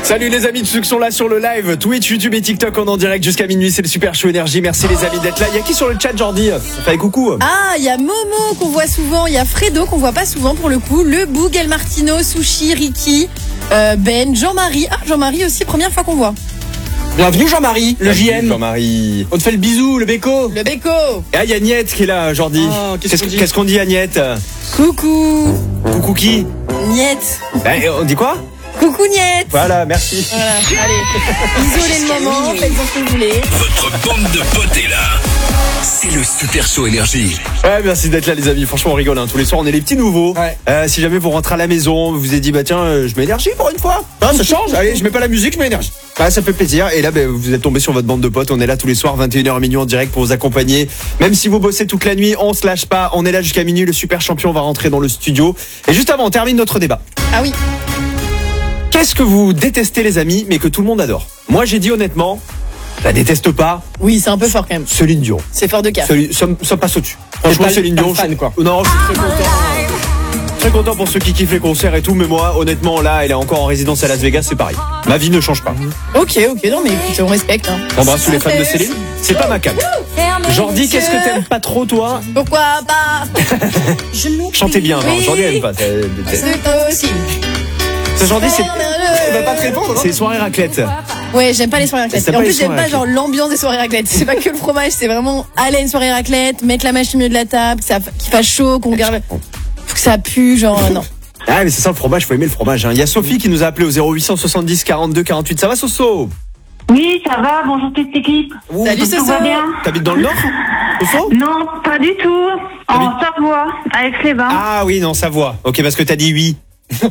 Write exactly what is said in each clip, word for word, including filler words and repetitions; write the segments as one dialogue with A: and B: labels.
A: Salut les amis, tous ceux qui sont là sur le live, Twitch, YouTube et TikTok, on est en direct jusqu'à minuit, c'est le Super Show Énergie. Merci les amis d'être là. Il y a qui sur le chat, Jordi? Enfin, coucou.
B: Ah, il y a Momo qu'on voit souvent, il y a Fredo qu'on voit pas souvent pour le coup, le Boug, El Martino, Sushi, Ricky, euh, Ben, Jean-Marie. Ah, Jean-Marie aussi, première fois qu'on voit.
C: Bienvenue Jean-Marie, le J M.
A: Jean-Marie.
C: On te fait le bisou, le béco.
B: Le Béco.
A: Et ah, il y a Niette qui est là, Jordi.
C: Oh, qu'est-ce
A: qu'est-ce,
C: qu'on dit
A: qu'est-ce qu'on dit à Niette?
B: Coucou.
A: Coucou qui?
B: Niette.
A: Ben, on dit quoi?
B: Coucou Niette.
A: Voilà, merci.
B: Voilà, allez. Isolez le moment, faites-en ce que vous voulez.
D: Votre bande de potes est là. C'est le Super Show Énergie.
A: Ouais, merci d'être là les amis, franchement on rigole hein. Tous les soirs on est les petits nouveaux.
C: Ouais.
A: euh, Si jamais vous rentrez à la maison, vous vous êtes dit bah tiens euh, je mets énergie pour une fois hein, ça change, allez je mets pas la musique, je mets énergie. Ouais, ça fait plaisir. Et là bah, vous êtes tombé sur votre bande de potes. On est là tous les soirs vingt et une heures à minuit en direct pour vous accompagner. Même si vous bossez toute la nuit, on se lâche pas. On est là jusqu'à minuit, le super champion va rentrer dans le studio. Et juste avant on termine notre débat.
B: Ah oui.
A: Qu'est-ce que vous détestez les amis mais que tout le monde adore? Moi j'ai dit honnêtement, je la déteste pas.
B: Oui, c'est un peu fort quand même.
A: Céline Dion.
B: C'est fort de caf.
A: Céline, ça, ça passe au-dessus. Franchement
C: pas-
A: Céline
C: pas
A: Dion,
C: fan,
A: je-
C: quoi.
A: Non, je suis très content. Très content pour ceux qui kiffent les concerts et tout, mais moi, honnêtement, là, elle est encore en résidence à Las Vegas, c'est pareil. Ma vie ne change pas.
B: Ok, ok, non mais écoute, on respecte. Hein.
A: J'embrasse tous les fans de Céline. C'est pas ma cam. Jordi, qu'est-ce que t'aimes pas trop, toi?
B: Pourquoi pas?
A: Chantez bien,
B: Oui.
A: non, Jordi aime pas. t'es- t'es-
B: C'est toi aussi.
A: Ça, Jordi, c'est.
C: Elle va pas te répondre, non?
A: C'est soirée raclette.
B: Ouais, j'aime pas les soirées raclette.
A: C'est
B: Et en
A: pas les
B: plus, j'aime
A: soirées
B: pas genre l'ambiance des soirées raclette. C'est pas que le fromage, c'est vraiment aller à une soirée raclette, mettre la machine au milieu de la table, que ça, qu'il fasse chaud, qu'on garde, faut que ça pue, genre non.
A: Ah, mais c'est ça le fromage, faut aimer le fromage. hein. Il y a Sophie qui nous a appelé au zéro huit soixante-dix quarante-deux quarante-huit. Ça va, Soso?
E: Oui, ça va, bonjour toute l'équipe.
B: Salut
E: Tout
B: Soso.
E: va bien?
A: T'habites dans le Nord, Soso?
E: Non, pas du tout. En
A: T'habites-
E: Savoie, avec les bains.
A: Ah oui, non, Savoie. Ok, parce que t'as dit oui.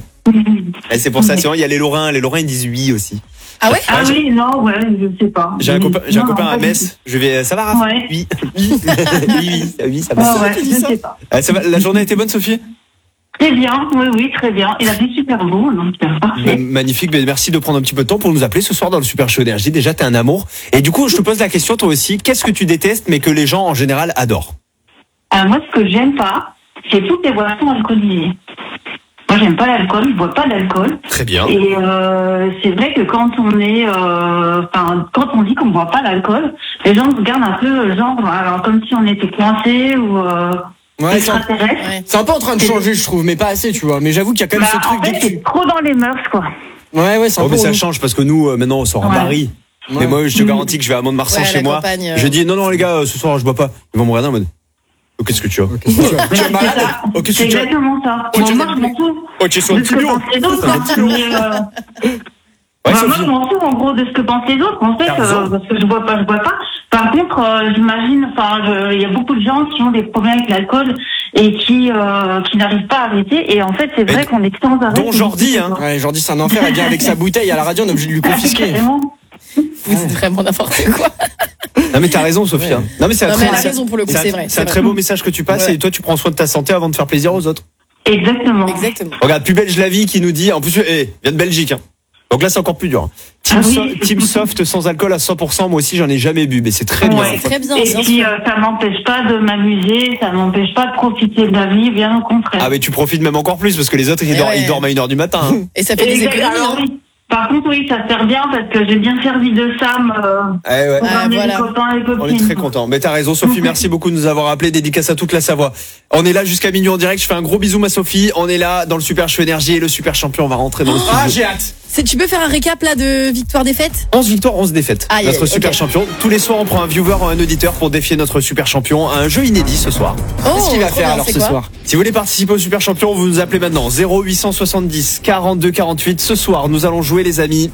A: Et c'est pour ça, c'est vrai, il y a les Lorrains. Les Lorrains, ils disent oui aussi.
B: Ah ouais?
E: Ah oui, non, ouais, je sais pas.
A: J'ai un copain, j'ai un
E: Non,
A: copain
E: non,
A: à
E: pas du
A: Metz. Je vais, ça va, Raph?
E: Ouais.
A: Oui. Oui, oui, oui, ça
E: tout.
A: va.
E: Ah ouais, je sais pas.
A: Ah, ça va. La journée a été bonne, Sophie?
E: Très bien, oui, oui, très bien. Il a fait super beau, donc c'est parfait.
A: Magnifique. Mais merci de prendre un petit peu de temps pour nous appeler ce soir dans le Super Show Énergie. Déjà, t'es un amour. Et du coup, je te pose la question, toi aussi. Qu'est-ce que tu détestes, mais que les gens en général adorent?
E: Alors, moi, ce que j'aime pas, c'est toutes les boissons alcoolisées. Moi, j'aime pas l'alcool, je bois pas d'alcool.
A: Très bien.
E: Et euh, c'est vrai que quand on est, euh, enfin, quand on dit qu'on boit pas d'alcool, les gens nous regardent un peu, genre, alors comme si on était coincé ou euh,
C: Ouais, c'est un,
E: extraterrestre.
B: Ouais.
C: c'est un peu en train de changer, je trouve, mais pas assez, tu vois. Mais j'avoue qu'il y a quand même
E: Bah,
C: ce truc
E: en
C: dès
E: fait,
C: que tu...
E: c'est trop dans les mœurs, quoi.
C: Ouais, ouais, c'est un
A: Oh,
C: peu...
A: mais ça
C: relou.
A: change parce que nous, euh, maintenant, on sort à
E: Ouais.
A: Paris.
C: Ouais.
A: Mais moi, je te garantis que je vais à Mont-de-Marsan
B: Ouais, à
A: chez
B: la
A: moi.
B: campagne, euh.
A: Je dis, non, non, les gars, euh, ce soir, je bois pas. Ils vont me regarder en mode, oh, qu'est-ce que tu as?
C: Tu vois.
A: Tu es
E: C'est
A: malade?
E: ça.
A: Oh, qu'est-ce
E: C'est
A: que tu as?
E: exactement ça.
A: Oh,
E: Moi,
A: tu-
E: moi, je m'en fous
A: Oh, tu es sur
E: de
A: un
E: ce
A: petit
E: que
A: lion.
E: pensent les autres.
A: Un petit
E: hein.
A: lion.
E: Mais, euh,
A: Ouais,
E: bah, moi,
A: Sophie.
E: je m'en fous en gros de ce que pensent les autres. En fait,
A: T'as raison.
E: euh, parce que je bois pas, je bois pas. Par contre, euh, j'imagine, enfin, je- il y a beaucoup de gens qui ont des problèmes avec l'alcool et qui euh, qui n'arrivent pas à arrêter. Et en fait, c'est vrai
A: Et
E: qu'on est sans arrêt.
A: dont Jordi, hein.
C: Ouais, Jordi, c'est un enfer, elle vient avec sa bouteille à la radio, on est obligé de lui confisquer.
E: Vraiment.
B: Vous dites vraiment n'importe quoi.
A: Non, mais t'as raison, Sophie. hein. Non, mais c'est un
B: Non, mais
A: très,
B: elle a
A: c'est-
B: raison pour le coup,
A: c'est un-
B: c'est vrai.
A: C'est un
B: c'est
A: très
B: vrai.
A: beau message que tu passes
B: Ouais.
A: et toi, tu prends soin de ta santé avant de faire plaisir aux autres.
E: Exactement.
B: Exactement.
A: Regarde, plus belge la vie qui nous dit, en plus, eh, vient de Belgique, hein. Donc là, c'est encore plus dur. hein. Team,
E: Ah oui.
A: so- Team Soft sans alcool à cent pour cent, moi aussi, j'en ai jamais bu, mais c'est très bien.
E: Ouais.
B: C'est très bien,
E: Et
B: bien
E: puis,
B: sûr.
E: euh, ça m'empêche pas de m'amuser, ça m'empêche pas de profiter de la vie, bien au contraire.
A: Ah, mais tu profites même encore plus parce que les autres, ils,
B: Eh
A: dorment,
B: ouais.
A: ils dorment à une heure du matin. hein.
B: Et ça fait des
E: Exact.
B: économies.
E: Alors,
B: hein.
E: oui. Par contre, oui, ça sert bien parce que j'ai bien servi de Sam euh,
A: Eh ouais.
E: pour
B: Ah,
E: ramener
B: voilà.
E: les copains et copines.
A: On est très contents. Mais t'as raison, Sophie. Merci beaucoup de nous avoir appelé. Dédicace à toute la Savoie. On est là jusqu'à minuit en direct. Je fais un gros bisou, ma Sophie. On est là dans le Super Show Énergie et le Super Champion va rentrer dans le studio.
C: Ah, j'ai hâte.
B: C'est- Tu peux faire un récap là de victoire-défaite?
A: onze victoires, onze défaites.
B: Aïe,
A: Notre
B: aïe,
A: Super
B: ok.
A: Champion. Tous les soirs, on prend un viewer ou un auditeur pour défier notre Super Champion à un jeu inédit ce soir.
B: Oh,
C: Qu'est-ce qu'il va
B: trop
C: faire
B: bien,
C: alors
B: c'est
C: ce
B: quoi
C: soir?
A: Si vous voulez participer au Super Champion, vous nous appelez maintenant zéro huit soixante-dix quarante-deux quarante-huit. Ce soir, nous allons jouer, les amis,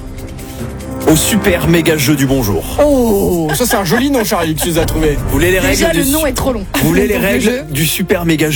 A: au super méga jeu du bonjour.
C: Oh, ça c'est un joli nom, Charlie, que tu nous as trouvé.
A: Vous voulez les
B: Déjà,
A: règles
B: le
A: du
B: nom est trop long.
A: Vous voulez les
B: Donc, le
A: règles
B: jeu.
A: du super méga